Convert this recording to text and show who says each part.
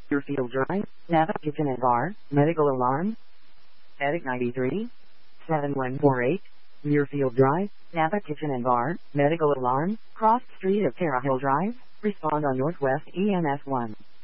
Speaker 1: Deerfield Drive, Napa Kitchen and Bar, medical alarm. Attic 93, 7148, Deerfield Drive, Napa Kitchen and Bar, medical alarm, cross street of Terra Hill Drive, respond on Northwest EMS 1.